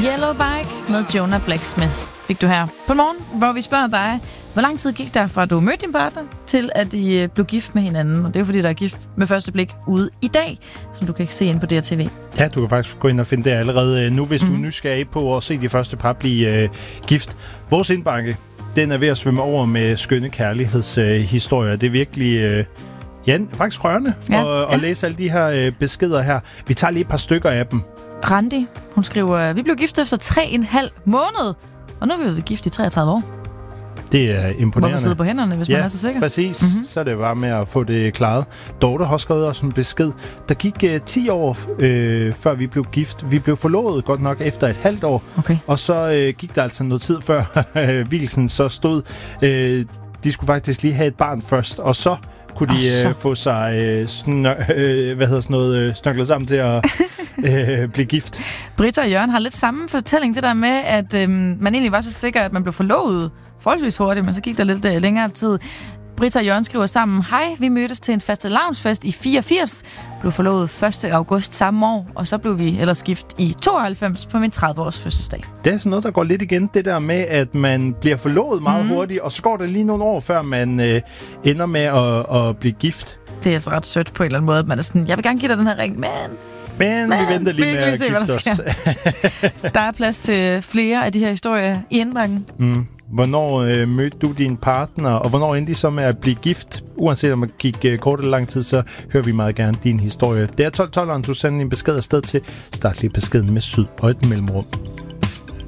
Yellow Bike med Jonah Blacksmith fik du her på morgen, hvor vi spørger dig, hvor lang tid gik der fra du mødte din partner, til at I blev gift med hinanden? Og det er jo fordi, der er gift med første blik ude i dag, som du kan se ind på DRTV. Ja, du kan faktisk gå ind og finde det allerede nu, hvis du er nysgerrig på at se de første par blive gift. Vores indbakke, den er ved at svømme over med skønne kærlighedshistorier. Det er virkelig... faktisk rørende at læse alle de her beskeder her. Vi tager lige et par stykker af dem. Randi, hun skriver, vi blev gift efter 3,5 måned, og nu er vi jo gift i 33 år. Det er imponerende. Hvorfor sidde på hænderne, hvis man er så sikker? Præcis. Så er det bare med at få det klaret. Dorte har skrevet også en besked. Der gik 10 år, før vi blev gift. Vi blev forlovet godt nok efter et halvt år. Okay. Og så gik der altså noget tid før vielsen så stod. De skulle faktisk lige have et barn først, og så kunne de få sig snørklet sammen til at blive gift. Britta og Jørgen har lidt samme fortælling, det der med, at man egentlig var så sikker, at man blev forlovet forholdsvis hurtigt, men så gik der lidt længere tid. Britta og Jørgen skriver sammen, hej, vi mødtes til en fastelavnsfest i 84, blev forlovet 1. august samme år, og så blev vi ellers gift i 92 på min 30-års fødselsdag. Det er sådan noget, der går lidt igen, det der med, at man bliver forlovet meget hurtigt, og så går der lige nogle år, før man ender med at blive gift. Det er altså ret sødt på en eller anden måde, at man er sådan, jeg vil gerne give dig den her ring, men vi venter lige med at gifte os. Der er plads til flere af de her historier i indbakken. Hvornår mødte du din partner, og hvornår endte I så med at blive gift? Uanset om det gik kort eller lang tid, så hører vi meget gerne din historie. Det er 12-12'eren, du sender en besked afsted til. Start lige beskeden med syd og et mellemrum.